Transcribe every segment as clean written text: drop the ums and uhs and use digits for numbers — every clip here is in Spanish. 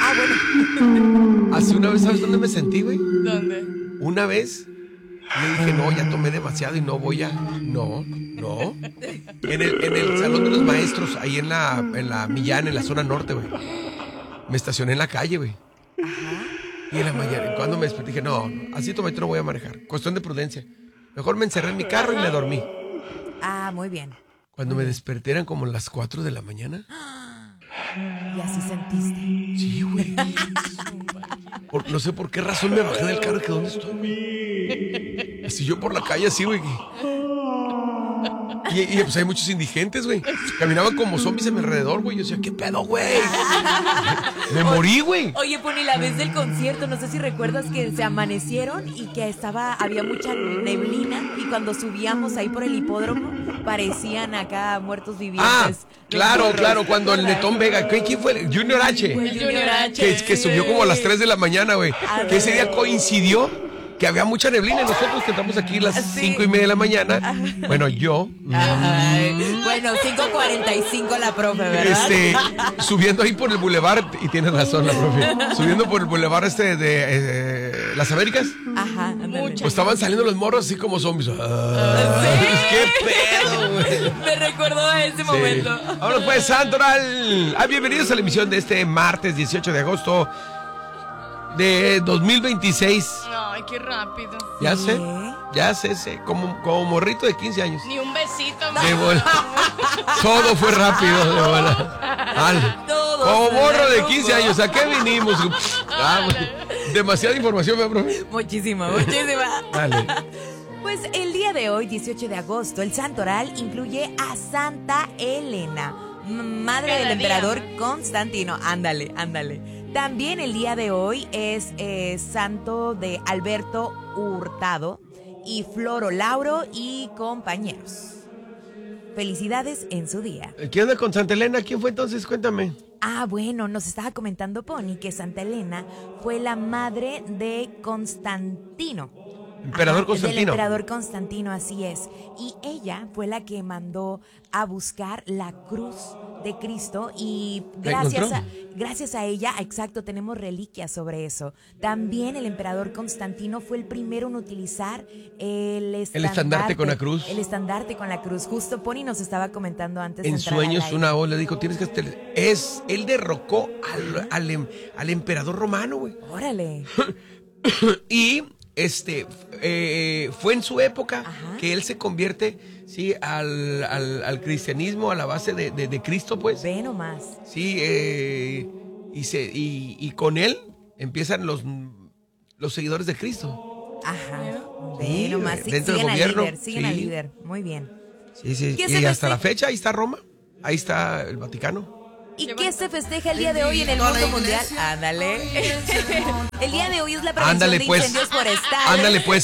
Ah, bueno. Así una vez, ¿sabes dónde me sentí, güey? ¿Dónde? Una vez le dije, no, ya tomé demasiado y no voy a... No. En el salón de los maestros, ahí en la Millán, en la zona norte, güey. Me estacioné en la calle, güey. Ajá. Y en la mañana, cuando me desperté, dije, no, así tomé, no voy a manejar. Cuestión de prudencia. Mejor me encerré en mi carro y me dormí. Ah, muy bien. Cuando me desperté eran como las 4 de la mañana. Y así sentiste. Sí, güey. No sé por qué razón me bajé del carro y que ¿dónde estoy, güey? Así yo por la calle, así, güey. Y pues hay muchos indigentes, güey. Caminaban como zombies a mi alrededor, güey. Yo decía, ¿qué pedo, güey? Me morí, güey. Oye, Pony, la vez del concierto, no sé si recuerdas que se amanecieron y que había mucha neblina y cuando subíamos ahí por el hipódromo parecían acá muertos vivientes. Ah, claro, cuando el Netón Vega, ¿quién fue? Junior H. Fue Junior H. Que subió como a las 3 de la mañana, güey. Que ese día coincidió que había mucha neblina y nosotros que estamos aquí a las 5:30 de la mañana. Bueno, yo. Bueno, 5:45 la profe, ¿verdad? Subiendo ahí por el bulevar, y tienes razón la profe, subiendo por el bulevar de Las Américas. Ajá, ándale. Pues estaban saliendo los morros así como zombies. ¡Qué pedo, güey! Me recordó a ese momento. Vámonos pues, Santoral. Bienvenidos a la emisión de este martes 18 de agosto de 2026. Ay, qué rápido. Ya sé, como morrito de 15 años. Ni un besito. De bola. Todo fue rápido, de bola. Como morro de 15 años, ¿a qué vinimos? Demasiada información, ¿me profe? Muchísima. Dale. Pues el día de hoy, 18 de agosto, el santoral incluye a Santa Elena, madre del emperador Constantino. Ándale. También el día de hoy es santo de Alberto Hurtado y Floro Lauro y compañeros. Felicidades en su día. ¿Qué onda con Santa Elena? ¿Quién fue entonces? Cuéntame. Ah, bueno, nos estaba comentando Pony que Santa Elena fue la madre de Constantino. Emperador Constantino. Del emperador Constantino, así es. Y ella fue la que mandó a buscar la cruz de Cristo y gracias a ella, exacto, tenemos reliquias sobre eso. También el emperador Constantino fue el primero en utilizar el estandarte con la cruz. El estandarte con la cruz. Justo Pony nos estaba comentando antes. En sueños una voz le dijo, tienes que... Él derrocó al emperador romano, güey. Órale. Y... fue en su época que él se convierte, sí, al cristianismo, a la base de Cristo, pues. Ve nomás. Sí, y con él empiezan los seguidores de Cristo. Ajá. Ve Sí, nomás. Sí, dentro del gobierno. Siguen al líder. Muy bien. Sí. Y hasta la fecha, ahí está Roma, ahí está el Vaticano. ¿Y qué se festeja el día de hoy en el mundo mundial? Ándale. El día de hoy es la prevención de incendios forestales. Ándale pues,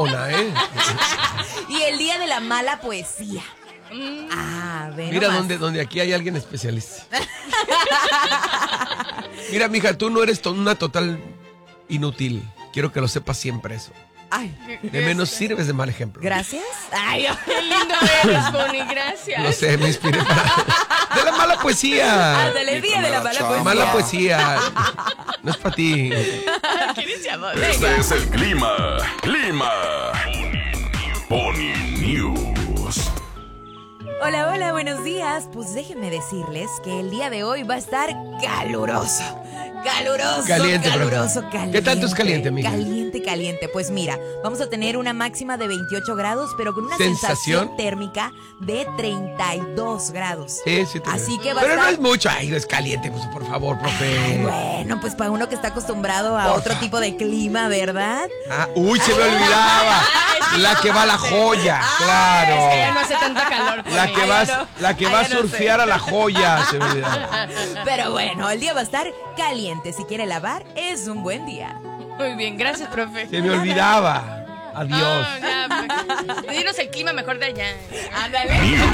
Y el día de la mala poesía. Ven mira nomás. donde aquí hay alguien especialista. Mira, mija, tú no eres una total inútil. Quiero que lo sepas siempre eso. Ay, De menos sirves de mal ejemplo. gracias. Ay, Qué lindo eres, Pony, gracias. No sé, me inspiré de la mala poesía. ándale, el día de la mala poesía. Mala poesía. No es para ti. ¿Quieres llamar? Este es el clima. Pony News. Hola, buenos días. Pues déjenme decirles que el día de hoy va a estar caluroso. Caliente, caluroso. ¿Qué tanto es caliente, amiga? Caliente. Pues mira, vamos a tener una máxima de 28 grados, pero con una ¿Sensación? sensación térmica de 32 grados. Sí, Así que va a Pero no estar... es mucho. Ay, no es caliente, pues, por favor, profe. Ay, bueno, pues para uno que está acostumbrado a otro tipo de clima, ¿verdad? Uy, se me olvidaba. La que va a la joya, claro. Es que ya no hace tanta calor, Pony. La que va a surfear a la joya, se me olvidaba. Pero bueno, el día va a estar caliente. Si quiere lavar, es un buen día. Muy bien, gracias, profe. Se me olvidaba. Adiós. Dinos el clima mejor de allá. Ándale.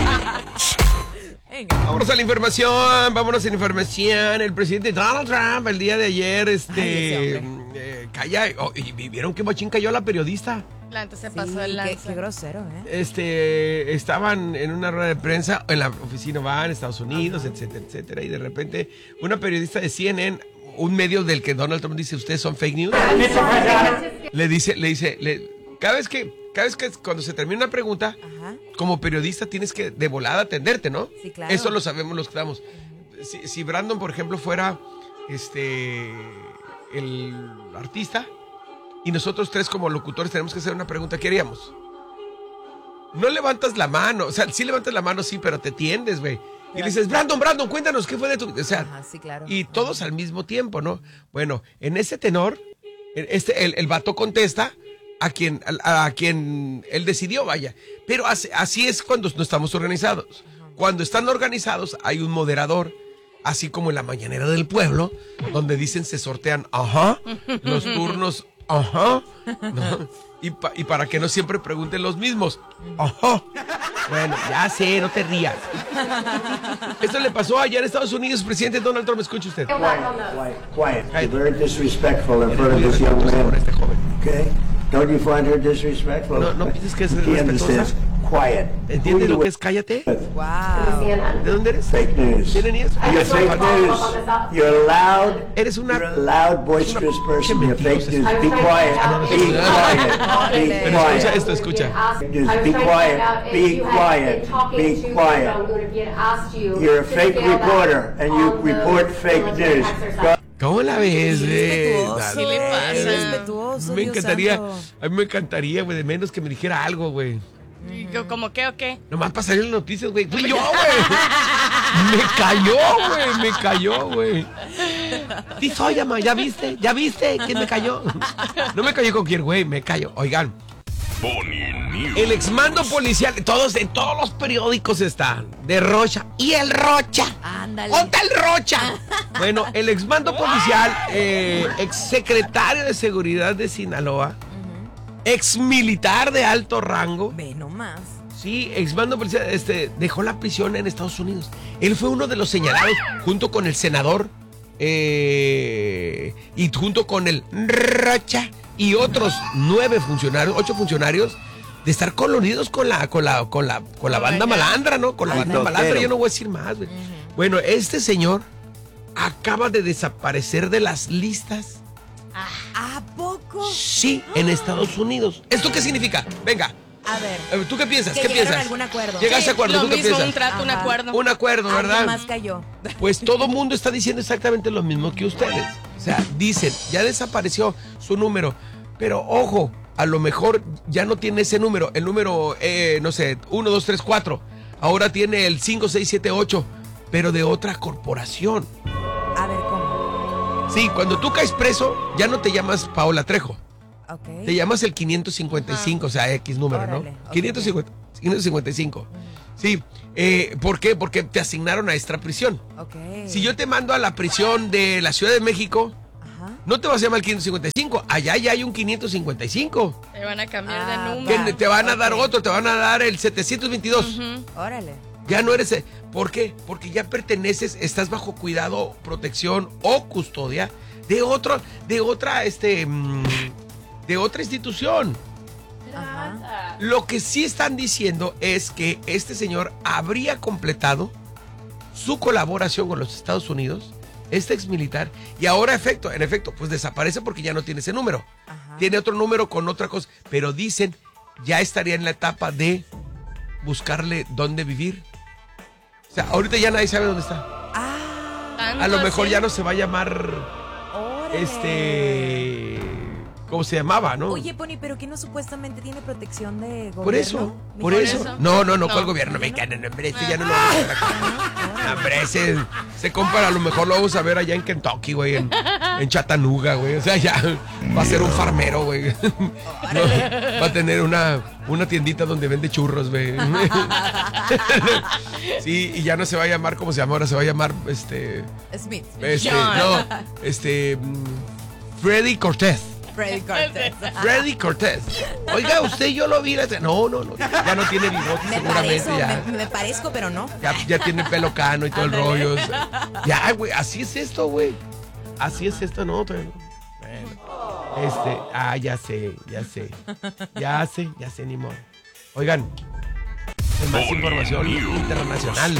Vámonos a la información. El presidente Donald Trump el día de ayer, calla. ¿Y vieron qué machín cayó a la periodista? La neta se Sí, pasó el qué lanza. grosero, ¿eh? Estaban en una rueda de prensa en la oficina Obama, en Estados Unidos, etcétera, etcétera, y de repente una periodista de CNN, un medio del que Donald Trump dice, ustedes son fake news, le dice, cada vez que cuando se termina una pregunta, Ajá. como periodista tienes que de volada atenderte, ¿no? Sí, claro. Eso lo sabemos los que estamos. Si Brandon, por ejemplo, fuera el artista y nosotros tres como locutores tenemos que hacer una pregunta, ¿qué haríamos? No levantas la mano, o sea, sí levantas la mano, sí, pero te tiendes, güey. Y le dices, Brandon, cuéntanos, ¿qué fue de tu...? O sea, Ajá, sí, claro. y todos al mismo tiempo, ¿no? Bueno, en ese tenor, el vato contesta a quien él decidió, vaya. Pero así es cuando no estamos organizados. Cuando están organizados, hay un moderador, así como en la mañanera del pueblo, donde dicen se sortean, los turnos, ¿no? Y para que no siempre pregunten los mismos, Bueno, ya sé, no te rías. Esto le pasó allá en Estados Unidos, presidente Donald Trump, escuche usted. Quiet. You're very disrespectful in front of this young man. Okay? Don't you find her disrespectful? No pienses que es He respetuosa. understands. Quiet. ¿Entiendes lo que es cállate? Wow. ¿De dónde eres? Fake news. ¿Tienen eso? You're fake news. You're loud. Eres You're a loud, boisterous person. You're fake news. Be quiet. Be quiet. Pero escucha esto, escucha. Just be quiet. Be quiet. Be quiet. You're a fake reporter and you report fake news. ¿Cómo la ves, Respetuoso. ¿Qué le pasa? Respetuoso, Me Dios encantaría, santo. a mí me encantaría, güey, de menos que me dijera algo, güey. ¿Cómo qué o qué? Nomás para salir en las noticias, güey. Fui yo, güey. Me cayó, güey. Sí soy, ama, ¿ya viste? ¿Quién me cayó? No me cayó con quién, güey, me cayó. Oigan, Pony News. el exmando policial, en todos los periódicos están, de Rocha. ¿Y el Rocha? Ándale. ¿Dónde el Rocha? Bueno, el exmando policial, exsecretario de Seguridad de Sinaloa, exmilitar de alto rango, Ve nomás. sí, exmando policial, dejó la prisión en Estados Unidos. Él fue uno de los señalados, junto con el senador, y junto con el Rocha, y otros 8 funcionarios, de estar colonidos con la banda malandra, ¿no? Con la banda malandra, yo no voy a decir más, güey. Bueno, este señor acaba de desaparecer de las listas. ¿A poco? Sí, en Estados Unidos. ¿Esto qué significa? Venga, A ver. ¿tú qué piensas? Que ¿Qué llegaron piensas? a algún acuerdo. Llegaste a acuerdo, Lo ¿tú qué mismo, piensas? un trato, un Ajá. acuerdo. Un acuerdo, Alguien ¿verdad? más cayó. Pues todo mundo está diciendo exactamente lo mismo que ustedes. O sea, dicen, ya desapareció su número. Pero ojo, a lo mejor ya no tiene ese número. El número, no sé, 1, 2, 3, 4. Ahora tiene el 5, 6, 7, 8. Pero de otra corporación. A ver, ¿cómo? Sí, cuando tú caes preso, ya no te llamas Paola Trejo. Ok. Te llamas el 555, o sea, X número, Órale, ¿no? ok, 555. Sí. ¿Por qué? Porque te asignaron a esta prisión. Ok. Si yo te mando a la prisión de la Ciudad de México, Ajá. no te vas a llamar el 555. Allá ya hay un 555. Te van a cambiar Ah, de número. Que te van a dar ok. otro, te van a dar el 722. Órale. Ya no eres... ¿Por qué? Porque ya perteneces, estás bajo cuidado, protección o custodia de otra institución. Ajá. Lo que sí están diciendo es que este señor habría completado su colaboración con los Estados Unidos, este exmilitar, y ahora en efecto, pues desaparece porque ya no tiene ese número. Ajá. Tiene otro número con otra cosa, pero dicen ya estaría en la etapa de buscarle dónde vivir. O sea, ahorita ya nadie sabe dónde está. Ah, A lo mejor así. ya no se va a llamar órale. ¿cómo se llamaba, no? Oye, Pony, pero que no supuestamente tiene protección de gobierno. Por eso. Por eso. No, No. ¿cuál gobierno mexicano? No, hombre, este ya no lo vamos a ver acá. No, hombre, se compara, a lo mejor lo vamos a ver allá en Kentucky, güey, en Chattanooga, güey. O sea, ya va a ser un farmero, güey. No, va a tener una tiendita donde vende churros, güey. Sí, y ya no se va a llamar como se llama ahora, se va a llamar, Smith. John. Freddy Cortés. Freddy Cortés. Freddy Cortés. Oiga, usted yo lo vi. No. Ya no tiene bigote, Me seguramente parezco, ya. me parezco, pero no. Ya tiene pelo cano y todo el rollo. O sea, ya, güey, así es esto, güey. Así es esto, ¿no? Bueno. Ya sé, ni modo. Oigan, más información internacional.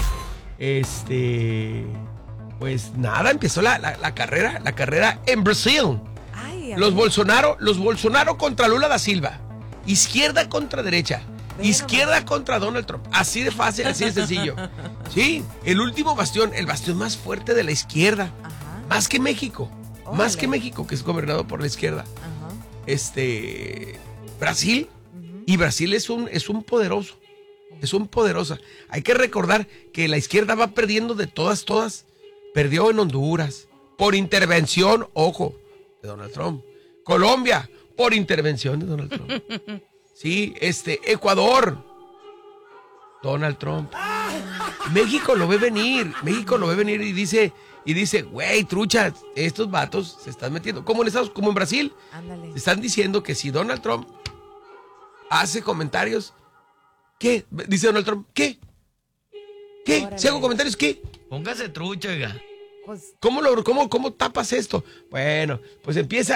Pues nada, empezó la carrera en Brasil. Ay, Los Bolsonaro contra Lula da Silva. Izquierda contra derecha. Izquierda contra Donald Trump. Así de fácil, así de sencillo. Sí, el último bastión, el bastión más fuerte de la izquierda. Ajá. Más que México. Órale. Más que México, que es gobernado por la izquierda. Ajá. Brasil. Y Brasil es un poderoso. Es un poderosa. Hay que recordar que la izquierda va perdiendo de todas. Perdió en Honduras. Por intervención, ojo, de Donald Trump. Colombia, por intervención de Donald Trump. Sí, Ecuador, Donald Trump. México lo ve venir y dice, güey, trucha, estos vatos se están metiendo, como en Brasil. Ándale. Se están diciendo que si Donald Trump hace comentarios, ¿qué? Dice Donald Trump, ¿qué? Órale. Si hago comentarios, ¿qué? Póngase trucha, oiga. Pues, ¿Cómo tapas esto? Bueno, pues empieza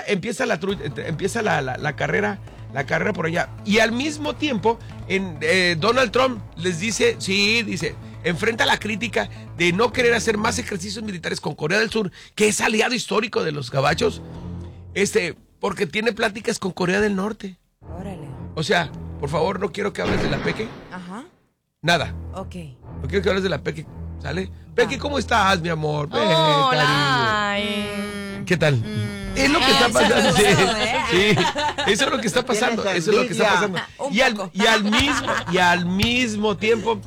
la carrera por allá. Y al mismo tiempo, Donald Trump les dice, enfrenta la crítica de no querer hacer más ejercicios militares con Corea del Sur, que es aliado histórico de los gabachos, porque tiene pláticas con Corea del Norte. órale. O sea, por favor, no quiero que hables de la Peque. Ajá. Nada. Ok. No quiero que hables de la Peque. ¿Sale? Peque, ¿cómo estás, mi amor? Ven, Hola. cariño. Ay. ¿Qué tal? Es lo que está pasando. se puso, Sí, eso es lo que está pasando. Eso es lo que está pasando. Un Y poco. al mismo tiempo,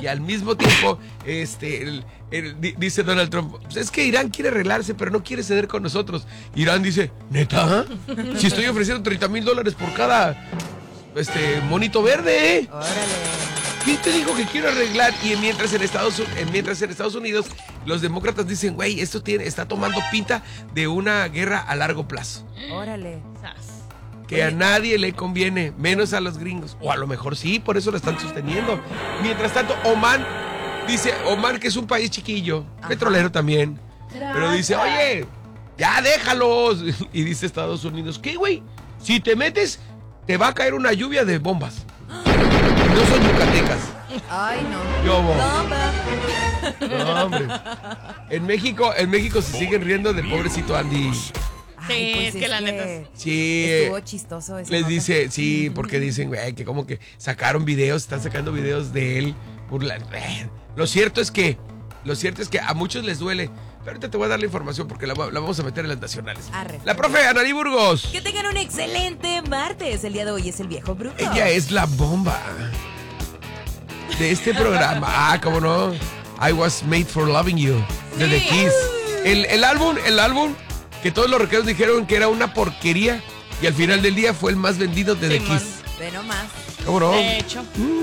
dice Donald Trump, pues es que Irán quiere arreglarse, pero no quiere ceder con nosotros. Irán dice, ¿neta? Si estoy ofreciendo $30,000 por cada monito verde, ¿eh? Órale. ¿Quién te dijo que quiero arreglar? Y mientras en Estados Unidos los demócratas dicen, güey, esto está tomando pinta de una guerra a largo plazo. Órale. Que a nadie le conviene, menos a los gringos. O a lo mejor sí, por eso lo están sosteniendo. Mientras tanto, Oman, que es un país chiquillo, petrolero también, pero dice, oye, ya déjalos. Y dice Estados Unidos, ¿qué, güey? Si te metes, te va a caer una lluvia de bombas. No son yucatecas. Ay, no. Yo, No, no, hombre. En México se siguen riendo del pobrecito Andy. Ay, pues es que la neta Sí. Estuvo chistoso esa Les nota. dice, sí, porque dicen, güey, que como que están sacando videos de él. Lo cierto es que a muchos les duele. Pero ahorita te voy a dar la información porque la vamos a meter en las nacionales. Arre. La profe Anaí Burgos. Que tengan un excelente martes. El día de hoy es el viejo brujo. Ella es la bomba de este programa. ¿Cómo no? I Was Made for Loving You, de The Kiss. El álbum que todos los rockeros dijeron que era una porquería y al final del día fue el más vendido de The Simón. Kiss. Ve nomás. ¿Cómo no? De hecho.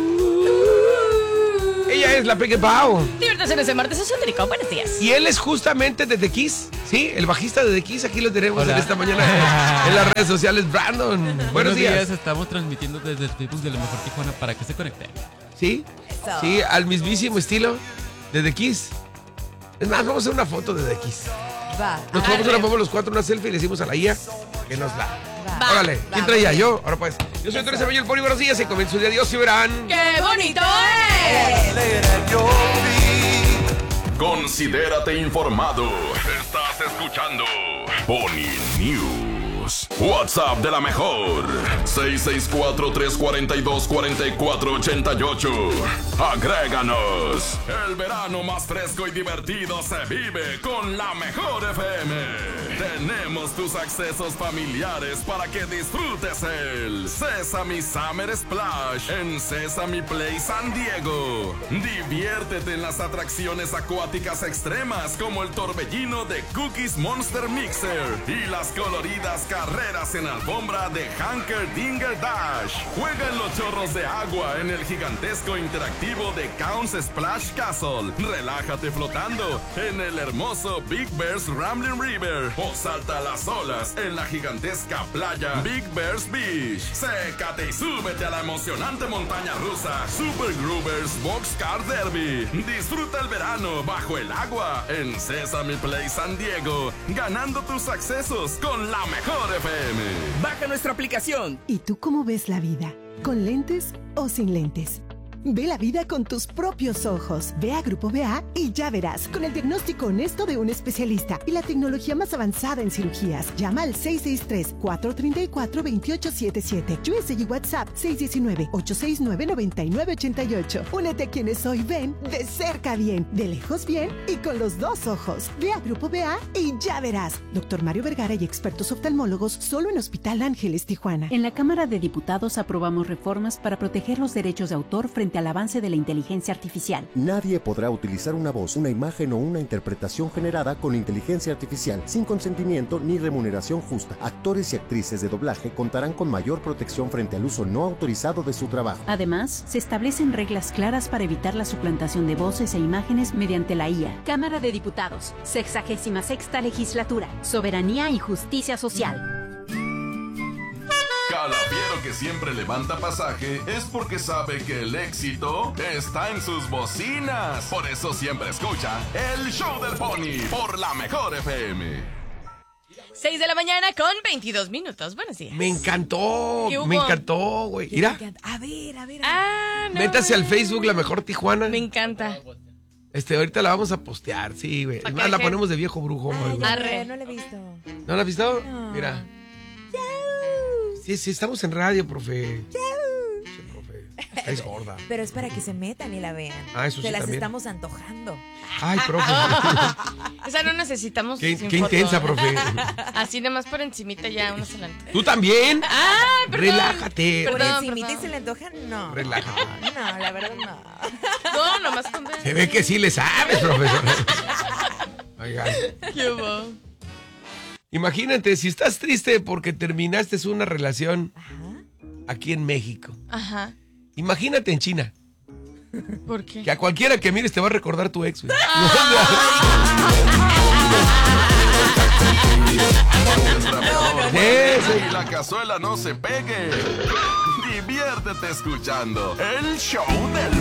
Ella es la Peque Pau. Diviértese en ese martes esotérico. Buenos días. Y él es justamente de The Kiss, ¿sí? El bajista de The Kiss, aquí lo tenemos Hola. en esta mañana en las redes sociales. Brandon, buenos días. Estamos transmitiendo desde el Facebook de La Mejor Tijuana para que se conecten. ¿Sí? Eso. Sí, al mismísimo estilo de The Kiss. Es más, vamos a hacer una foto de The Kiss. Va. Nos tomamos una foto los cuatro, una selfie y le decimos a la IA que nos la... Va. Órale, Va, ¿quién traía? muy Yo. Ahora pues, yo soy Teresa Bello, el Poli, buenos días y comienza el día. Dios y verán. ¡Qué bonito es! Considérate informado. Estás escuchando Pony News. WhatsApp de la mejor. 664-342-4488. Agréganos. El verano más fresco y divertido se vive con la mejor FM. Tenemos tus accesos familiares para que disfrutes el Sesame Summer Splash en Sesame Play San Diego. Diviértete en las atracciones acuáticas extremas como el torbellino de Cookies Monster Mixer y las coloridas carreras en alfombra de Hanker Dinger Dash. Juega en los chorros de agua en el gigantesco interactivo de Counts Splash Castle. Relájate flotando en el hermoso Big Bear's Rambling River. O salta a las olas en la gigantesca playa Big Bear's Beach. Sécate y súbete a la emocionante montaña rusa Super Groovers Boxcar Derby. Disfruta el verano bajo el agua en Sesame Place San Diego, ganando tus accesos con la mejor FM. Baja nuestra aplicación. ¿Y tú cómo ves la vida? ¿Con lentes o sin lentes? Ve la vida con tus propios ojos. Ve a Grupo BA y ya verás, con el diagnóstico honesto de un especialista y la tecnología más avanzada en cirugías. Llama al 663-434-2877. USA y WhatsApp 619-869-9988. Únete a quienes hoy ven de cerca bien, de lejos bien y con los dos ojos. Ve a Grupo BA y ya verás. Dr. Mario Vergara y expertos oftalmólogos solo en Hospital Ángeles, Tijuana. En la Cámara de Diputados aprobamos reformas para proteger los derechos de autor frente al avance de la inteligencia artificial. Nadie podrá utilizar una voz, una imagen o una interpretación generada con inteligencia artificial sin consentimiento ni remuneración justa. Actores y actrices de doblaje contarán con mayor protección frente al uso no autorizado de su trabajo. Además, se establecen reglas claras para evitar la suplantación de voces e imágenes mediante la IA. Cámara de Diputados, 66ª Legislatura, Soberanía y Justicia Social. Calafiero que siempre levanta pasaje es porque sabe que el éxito está en sus bocinas. Por eso siempre escucha el Show del Pony por la mejor FM. 6 de la mañana con 22 minutos. Buenos días. Me encantó, güey. Mira, A ver. Ah, no. métase al Facebook La Mejor Tijuana. Me encanta. Ahorita la vamos a postear, sí, güey. Ok, La ok. ponemos de viejo brujo. Ay, güey. Arre. no la he visto. ¿No la has visto? No. Mira. Sí, estamos en radio, profe. Sí, profe. Estáis gorda. Pero es para que se metan y la vean. Ah, eso Se sí las también. estamos antojando. Ay, profe. O sea, no necesitamos Qué sin intensa, foto. profe. Así nomás por encimita ya uno se la antoja. ¿Tú también? ¡Ay, perdón! Relájate. Por Perdón, encimita y perdón. se le antojan, no. Relájate. No, la verdad no. No, nomás con... Se ve que sí le sabes, profesor. Oigan. ¿Qué hubo? Imagínate, si estás triste porque terminaste una relación aquí en México. Ajá. Imagínate en China. ¿Por qué? Que a cualquiera que mires te va a recordar tu ex, güey. Y la cazuela no se pegue. Diviértete escuchando el Show del